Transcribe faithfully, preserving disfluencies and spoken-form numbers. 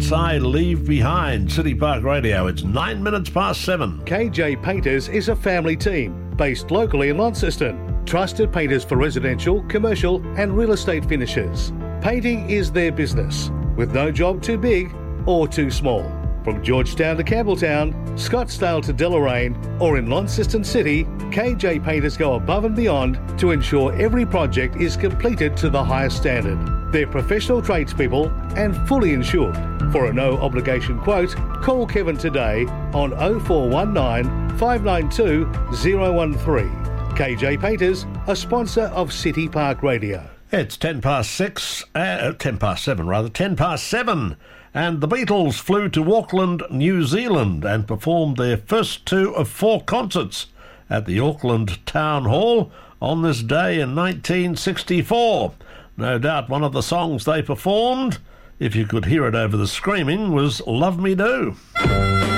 Must I Leave Behind? City Park Radio. It's nine minutes past seven. K J Painters is a family team based locally in Launceston. Trusted painters for residential, commercial and real estate finishes. Painting is their business, with no job too big or too small. From Georgetown to Campbelltown, Scottsdale to Deloraine, or in Launceston City, K J Painters go above and beyond to ensure every project is completed to the highest standard. They're professional tradespeople and fully insured. For a no-obligation quote, call Kevin today on oh four one nine, five nine two, oh one three. K J Painters, a sponsor of City Park Radio. It's ten past six, uh, ten past seven rather, ten past seven. And the Beatles flew to Auckland, New Zealand and performed their first two of four concerts at the Auckland Town Hall on this day in nineteen sixty-four. No doubt one of the songs they performed, if you could hear it over the screaming, was Love Me Do.